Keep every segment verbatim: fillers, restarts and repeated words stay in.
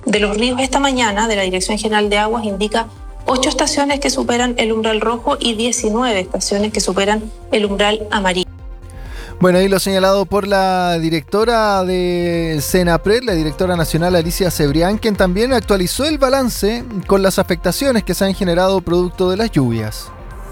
de los ríos esta mañana, de la Dirección General de Aguas, indica ocho estaciones que superan el umbral rojo y diecinueve estaciones que superan el umbral amarillo. Bueno, ahí lo señalado por la directora de Senapred, la directora nacional Alicia Cebrián, quien también actualizó el balance con las afectaciones que se han generado producto de las lluvias.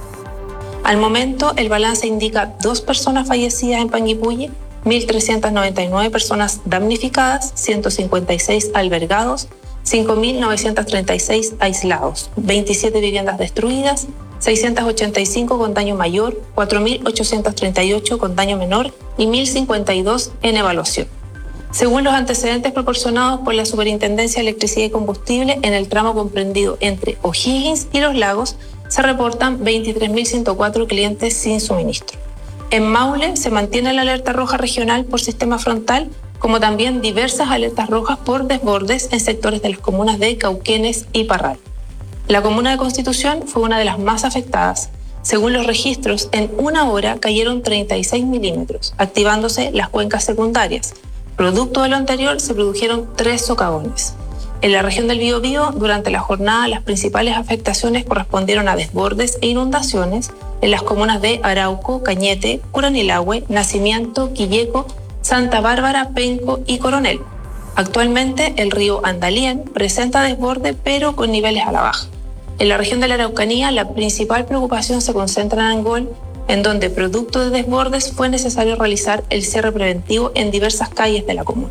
Al momento, el balance indica dos personas fallecidas en Panguipulli, mil trescientas noventa y nueve personas damnificadas, ciento cincuenta y seis albergados, cinco mil novecientos treinta y seis aislados, veintisiete viviendas destruidas, seiscientos ochenta y cinco con daño mayor, cuatro mil ochocientos treinta y ocho con daño menor y mil cincuenta y dos en evaluación. Según los antecedentes proporcionados por la Superintendencia de Electricidad y Combustible, en el tramo comprendido entre O'Higgins y Los Lagos se reportan veintitrés mil ciento cuatro clientes sin suministro. En Maule se mantiene la alerta roja regional por sistema frontal, como también diversas alertas rojas por desbordes en sectores de las comunas de Cauquenes y Parral. La comuna de Constitución fue una de las más afectadas. Según los registros, en una hora cayeron treinta y seis milímetros, activándose las cuencas secundarias. Producto de lo anterior, se produjeron tres socavones. En la región del Biobío, durante la jornada, las principales afectaciones correspondieron a desbordes e inundaciones en las comunas de Arauco, Cañete, Curanilahue, Nacimiento, Quilleco, Santa Bárbara, Penco y Coronel. Actualmente, el río Andalien presenta desborde, pero con niveles a la baja. En la región de la Araucanía, la principal preocupación se concentra en Angol, en donde, producto de desbordes, fue necesario realizar el cierre preventivo en diversas calles de la comuna.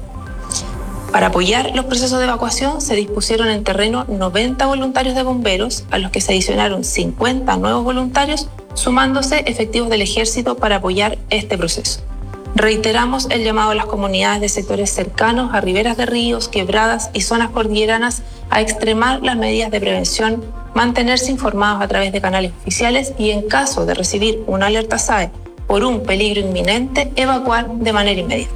Para apoyar los procesos de evacuación, se dispusieron en terreno noventa voluntarios de bomberos, a los que se adicionaron cincuenta nuevos voluntarios, sumándose efectivos del Ejército para apoyar este proceso. Reiteramos el llamado a las comunidades de sectores cercanos a riberas de ríos, quebradas y zonas cordilleranas a extremar las medidas de prevención, mantenerse informados a través de canales oficiales y, en caso de recibir una alerta S A E por un peligro inminente, evacuar de manera inmediata.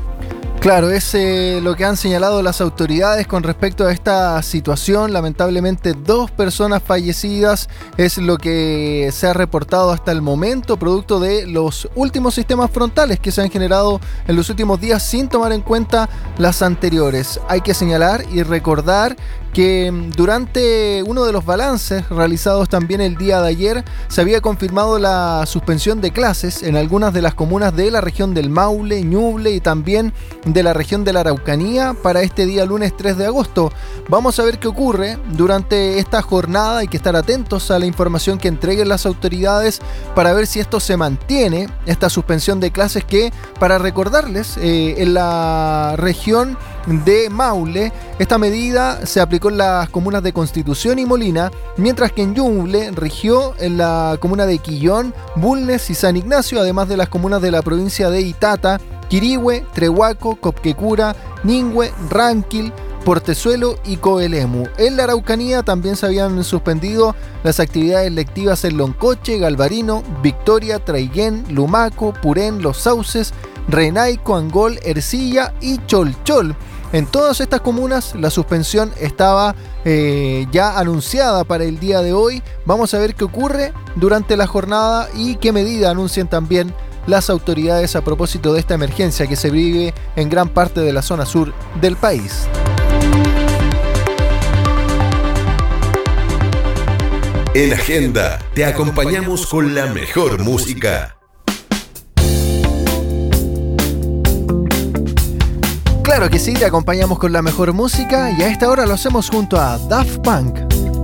Claro, es eh, lo que han señalado las autoridades con respecto a esta situación. Lamentablemente, dos personas fallecidas es lo que se ha reportado hasta el momento, producto de los últimos sistemas frontales que se han generado en los últimos días sin tomar en cuenta las anteriores. Hay que señalar y recordar que durante uno de los balances realizados también el día de ayer se había confirmado la suspensión de clases en algunas de las comunas de la región del Maule, Ñuble y también de la región de la Araucanía para este día lunes tres de agosto. Vamos a ver qué ocurre durante esta jornada. Hay que estar atentos a la información que entreguen las autoridades para ver si esto se mantiene, esta suspensión de clases que, para recordarles, eh, en la región de Maule, esta medida se aplicó en las comunas de Constitución y Molina, mientras que en Ñuble rigió en la comuna de Quillón, Bulnes y San Ignacio, además de las comunas de la provincia de Itata, Quirihue, Trehuaco, Copquecura, Ningüe, Ranquil, Portezuelo y Coelemu. En la Araucanía también se habían suspendido las actividades lectivas en Loncoche, Galvarino, Victoria, Traiguén, Lumaco, Purén, Los Sauces, Renaico, Angol, Ercilla y Cholchol. En todas estas comunas la suspensión estaba eh, ya anunciada para el día de hoy. Vamos a ver qué ocurre durante la jornada y qué medida anuncian también las autoridades a propósito de esta emergencia que se vive en gran parte de la zona sur del país. En Agenda te acompañamos con la mejor música. Claro que sí, te acompañamos con la mejor música y a esta hora lo hacemos junto a Daft Punk.